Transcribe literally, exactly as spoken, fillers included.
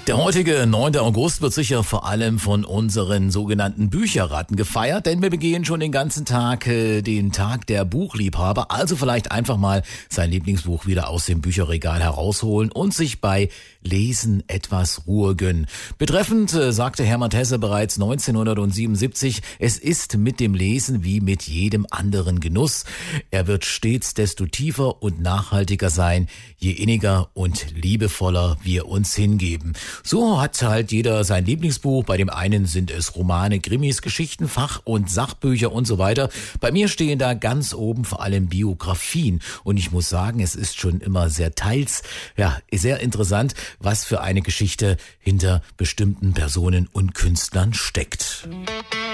Der heutige neunte August wird sicher vor allem von unseren sogenannten Bücherratten gefeiert, denn wir begehen schon den ganzen Tag äh, den Tag der Buchliebhaber. Also vielleicht einfach mal sein Lieblingsbuch wieder aus dem Bücherregal herausholen und sich bei Lesen etwas Ruhe gönnen. Betreffend äh, sagte Hermann Hesse bereits neunzehnhundertsiebenundsiebzig, es ist mit dem Lesen wie mit jedem anderen Genuss. Er wird stets desto tiefer und nachhaltiger sein, je inniger und liebevoller wir uns hingeben. So hat halt jeder sein Lieblingsbuch. Bei dem einen sind es Romane, Krimis, Geschichten, Fach- und Sachbücher und so weiter. Bei mir stehen da ganz oben vor allem Biografien. Und ich muss sagen, es ist schon immer sehr teils, ja, sehr interessant, was für eine Geschichte hinter bestimmten Personen und Künstlern steckt.